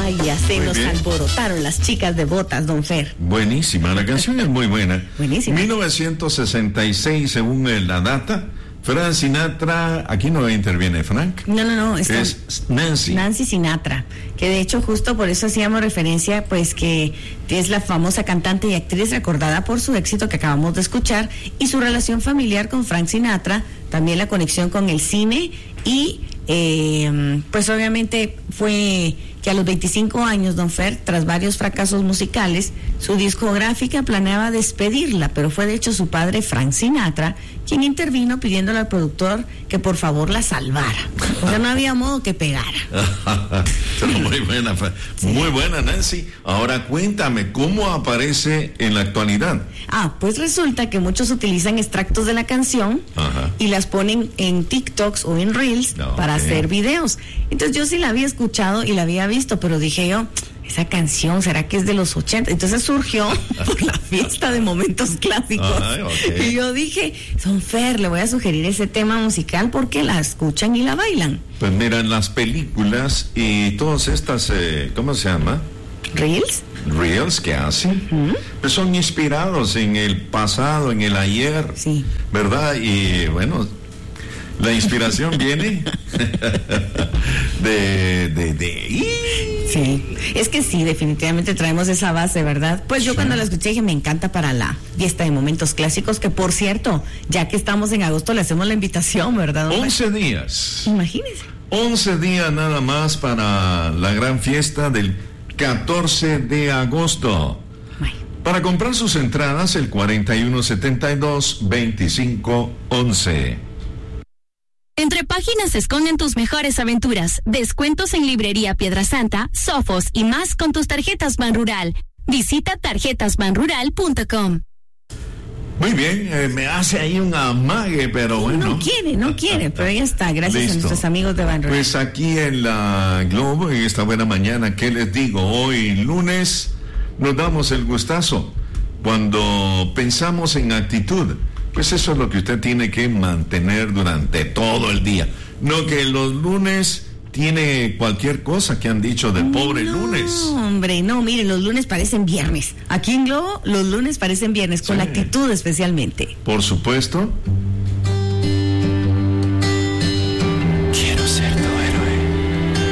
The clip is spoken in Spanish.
Vaya, se nos alborotaron las chicas de botas, don Fer. Buenísima, la canción es muy buena. Buenísima. 1966, según la data. Frank Sinatra, aquí no interviene Frank. No, es Nancy. Nancy Sinatra, que de hecho justo por eso hacíamos referencia, pues que es la famosa cantante y actriz recordada por su éxito que acabamos de escuchar y su relación familiar con Frank Sinatra, también la conexión con el cine y pues obviamente fue que a los 25 años, don Fer, tras varios fracasos musicales, su discográfica planeaba despedirla, pero fue de hecho su padre, Frank Sinatra, quien intervino pidiéndole al productor que por favor la salvara. O sea, no había modo que pegara. Muy buena, muy buena, Nancy. Ahora cuéntame, ¿cómo aparece en la actualidad? Pues resulta que muchos utilizan extractos de la canción y las ponen en TikToks o en Reels para hacer videos. Entonces yo sí la había escuchado y la había visto, pero dije yo, esa canción, ¿será que es de los 80? Entonces surgió por la fiesta de momentos clásicos. Y yo dije, don Fer, le voy a sugerir ese tema musical porque la escuchan y la bailan. Pues mira, en las películas y todas estas, ¿cómo se llama? Reels que hacen, pues son inspirados en el pasado, en el ayer, ¿verdad? Y bueno, la inspiración viene Sí, es que sí, definitivamente traemos esa base, ¿verdad? Pues yo cuando la escuché dije, me encanta para la fiesta de momentos clásicos, que por cierto, ya que estamos en agosto le hacemos la invitación, ¿verdad? 11 días. Imagínese. 11 días nada más para la gran fiesta del 14 de agosto. Para comprar sus entradas, el 4172-2511. Entre páginas se esconden tus mejores aventuras. Descuentos en Librería Piedra Santa, Sofos y más con tus tarjetas Banrural. Visita tarjetasbanrural.com. Muy bien, me hace ahí un amague, pero bueno. No quiere, pero ya está, gracias a nuestros amigos de Banrural. Pues aquí en la Globo, en esta buena mañana, ¿qué les digo? Hoy lunes nos damos el gustazo. Cuando pensamos en actitud, pues eso es lo que usted tiene que mantener durante todo el día. No que los lunes tiene cualquier cosa que han dicho del pobre lunes. Hombre, no, mire, los lunes parecen viernes. Aquí en Globo, los lunes parecen viernes, con la actitud especialmente. Por supuesto,